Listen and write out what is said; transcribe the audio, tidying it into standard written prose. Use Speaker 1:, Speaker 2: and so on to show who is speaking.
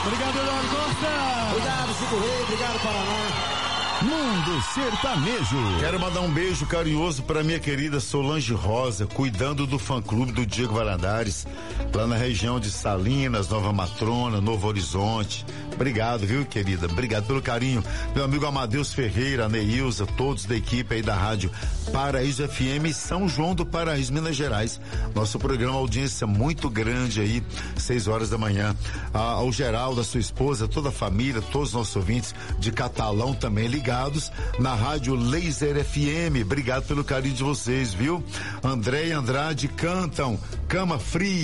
Speaker 1: Obrigado, Eduardo Costa.
Speaker 2: Obrigado, Chico Rei. Obrigado, Paraná.
Speaker 3: Mundo Sertanejo.
Speaker 4: Quero mandar um beijo carinhoso para minha querida Solange Rosa, cuidando do fã-clube do Diego Valadares, lá na região de Salinas, Nova Matrona, Novo Horizonte. Obrigado, viu, querida? Obrigado pelo carinho. Meu amigo Amadeus Ferreira, Neilza, todos da equipe aí da rádio Paraíso FM, São João do Paraíso, Minas Gerais. Nosso programa, audiência muito grande aí, 6 horas da manhã. Ao Geraldo, a sua esposa, toda a família, todos os nossos ouvintes de Catalão também ligados na rádio Laser FM. Obrigado pelo carinho de vocês, viu? André e Andrade cantam Cama Fria.